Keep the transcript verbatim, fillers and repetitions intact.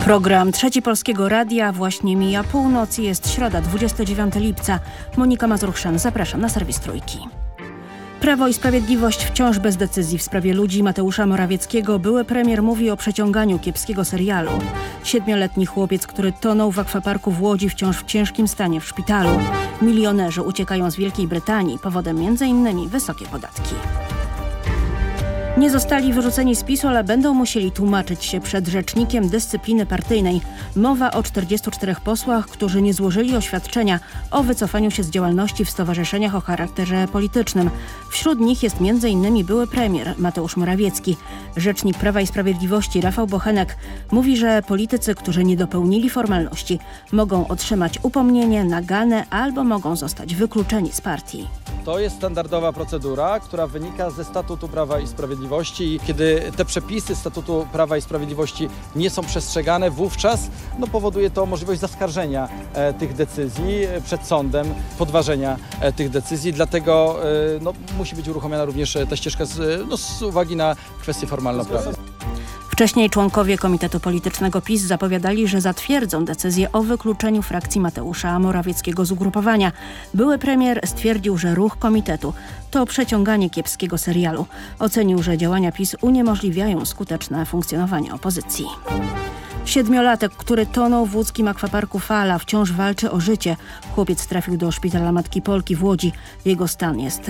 Program Trzeci Polskiego Radia właśnie mija północ i jest środa, dwudziestego dziewiątego lipca. Monika Mazurchszan, zapraszam na serwis Trójki. Prawo i Sprawiedliwość wciąż bez decyzji w sprawie ludzi Mateusza Morawieckiego. Były premier mówi o przeciąganiu kiepskiego serialu. Siedmioletni chłopiec, który tonął w akwaparku w Łodzi, wciąż w ciężkim stanie w szpitalu. Milionerzy uciekają z Wielkiej Brytanii, powodem między innymi wysokie podatki. Nie zostali wyrzuceni z PiS-u, ale będą musieli tłumaczyć się przed Rzecznikiem Dyscypliny Partyjnej. Mowa o czterdziestu czterech posłach, którzy nie złożyli oświadczenia o wycofaniu się z działalności w stowarzyszeniach o charakterze politycznym. Wśród nich jest między innymi były premier Mateusz Morawiecki. Rzecznik Prawa i Sprawiedliwości Rafał Bochenek mówi, że politycy, którzy nie dopełnili formalności, mogą otrzymać upomnienie, naganę albo mogą zostać wykluczeni z partii. To jest standardowa procedura, która wynika ze statutu Prawa i Sprawiedliwości i kiedy te przepisy statutu Prawa i Sprawiedliwości nie są przestrzegane, wówczas no, powoduje to możliwość zaskarżenia e, tych decyzji przed sądem, podważenia e, tych decyzji, dlatego e, no, musi być uruchomiona również ta ścieżka z, no, z uwagi na kwestie formalno-prawne. Wcześniej członkowie Komitetu Politycznego PiS zapowiadali, że zatwierdzą decyzję o wykluczeniu frakcji Mateusza Morawieckiego z ugrupowania. Były premier stwierdził, że ruch komitetu to przeciąganie kiepskiego serialu. Ocenił, że działania PiS uniemożliwiają skuteczne funkcjonowanie opozycji. Siedmiolatek, który tonął w łódzkim akwaparku Fala, wciąż walczy o życie. Chłopiec trafił do szpitala Matki Polki w Łodzi. Jego stan jest